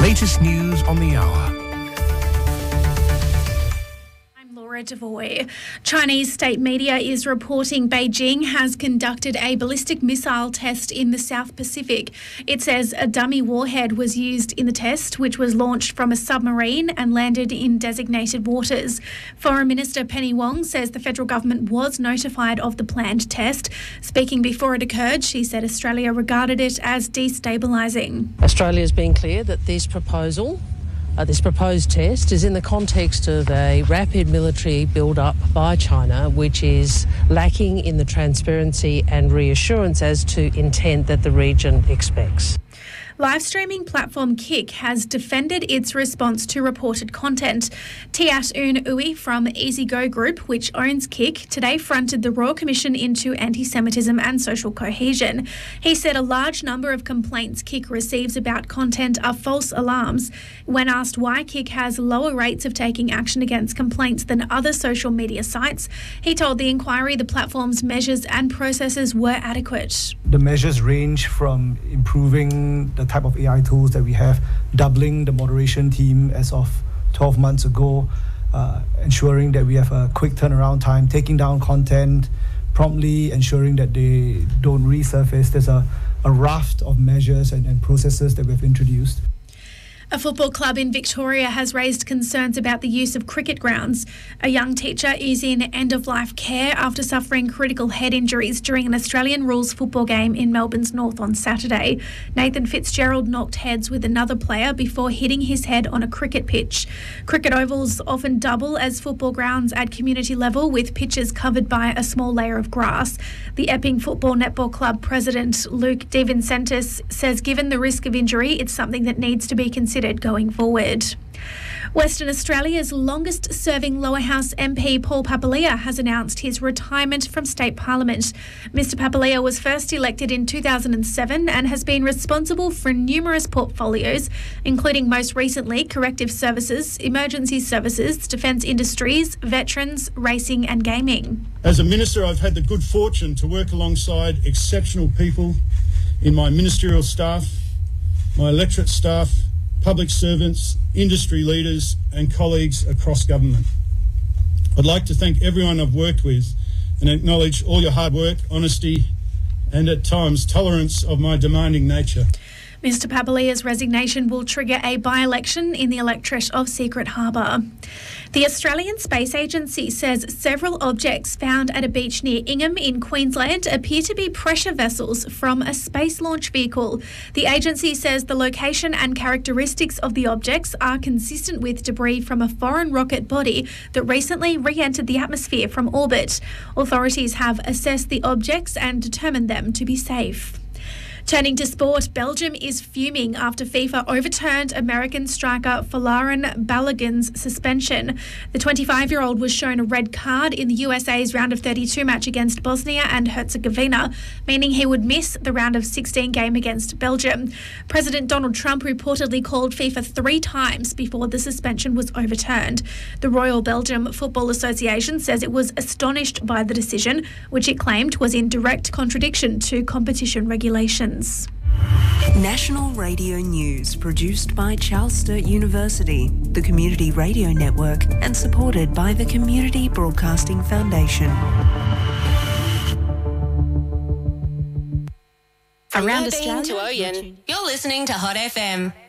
latest news on the hour. Laura Devoy. Chinese state media is reporting Beijing has conducted a ballistic missile test in the South Pacific. It says a dummy warhead was used in the test, which was launched from a submarine and landed in designated waters. Foreign Minister Penny Wong says the federal government was notified of the planned test. Speaking before it occurred, she said Australia regarded it as destabilising. Australia has been clear that this proposed test is in the context of a rapid military build-up by China, which is lacking in the transparency and reassurance as to intent that the region expects. Live streaming platform Kick has defended its response to reported content. Tiat Un Uy from EasyGo Group, which owns Kick, today fronted the Royal Commission into Anti-Semitism and Social Cohesion. He said a large number of complaints Kick receives about content are false alarms. When asked why Kick has lower rates of taking action against complaints than other social media sites, he told the inquiry the platform's measures and processes were adequate. The measures range from improving the type of AI tools that we have, doubling the moderation team as of 12 months ago, ensuring that we have a quick turnaround time, taking down content promptly, ensuring that they don't resurface. There's a raft of measures and processes that we've introduced. A football club in Victoria has raised concerns about the use of cricket grounds. A young teacher is in end-of-life care after suffering critical head injuries during an Australian rules football game in Melbourne's north on Saturday. Nathan Fitzgerald knocked heads with another player before hitting his head on a cricket pitch. Cricket ovals often double as football grounds at community level, with pitches covered by a small layer of grass. The Epping Football Netball Club president Luke DeVincentis says given the risk of injury, it's something that needs to be considered going forward. Western Australia's longest-serving Lower House MP Paul Papalia has announced his retirement from state parliament. Mr Papalia was first elected in 2007 and has been responsible for numerous portfolios, including most recently corrective services, emergency services, defence industries, veterans, racing and gaming. As a minister, I've had the good fortune to work alongside exceptional people in my ministerial staff, my electorate staff, public servants, industry leaders and colleagues across government. I'd like to thank everyone I've worked with and acknowledge all your hard work, honesty and at times tolerance of my demanding nature. Mr Papalia's resignation will trigger a by-election in the electorate of Secret Harbour. The Australian Space Agency says several objects found at a beach near Ingham in Queensland appear to be pressure vessels from a space launch vehicle. The agency says the location and characteristics of the objects are consistent with debris from a foreign rocket body that recently re-entered the atmosphere from orbit. Authorities have assessed the objects and determined them to be safe. Turning to sport, Belgium is fuming after FIFA overturned American striker Folarin Balogun's suspension. The 25-year-old was shown a red card in the USA's round of 32 match against Bosnia and Herzegovina, meaning he would miss the round of 16 game against Belgium. President Donald Trump reportedly called FIFA 3 times before the suspension was overturned. The Royal Belgium Football Association says it was astonished by the decision, which it claimed was in direct contradiction to competition regulations. National Radio News, produced by Charles Sturt University, the Community Radio Network, and supported by the Community Broadcasting Foundation. From Around Australia to Oyen, you're listening to Hot FM.